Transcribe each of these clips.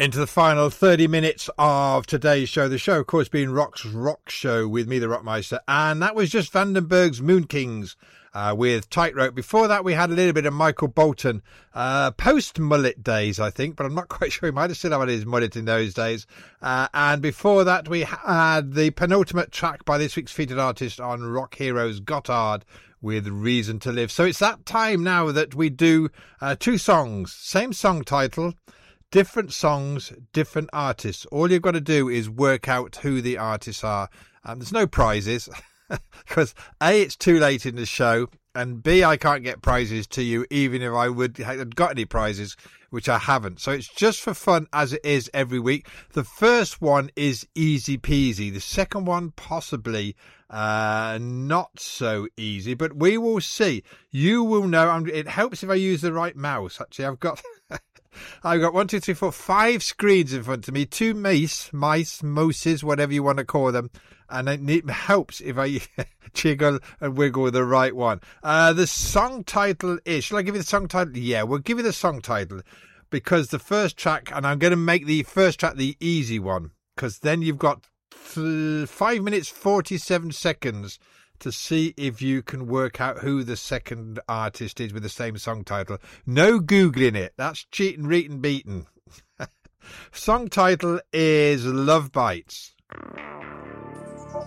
Into the final 30 minutes of today's show. The show, of course, being Rock's Rock Show with me, the Rockmeister. And that was just Vandenberg's Moon Kings with Tightrope. Before that, we had a little bit of Michael Bolton, post-mullet days, I think. But I'm not quite sure. He might have still had his mullet in those days. And before that, we had the penultimate track by this week's featured artist on Rock Heroes, Gotthard, with Reason to Live. So it's that time now that we do two songs, same song title, different songs, different artists. All you've got to do is work out who the artists are. There's no prizes because A, it's too late in the show, and B, I can't get prizes to you even if I would have got any prizes, which I haven't. So it's just for fun as it is every week. The first one is easy peasy. The second one possibly not so easy, but we will see. You will know. It helps if I use the right mouse. Actually, I've got 1, 2, 3, 4, 5 screens in front of me, 2 mouses, whatever you want to call them, and it helps if I jiggle and wiggle the right one. The song title is, shall I give you the song title? Yeah, we'll give you the song title, because the first track, and I'm going to make the first track the easy one, because then you've got 5 minutes 47 seconds to see if you can work out who the second artist is with the same song title. No Googling it. That's cheating, reading, beaten. Song title is Love Bites.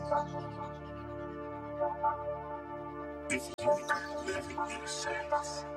If you could live in your sense,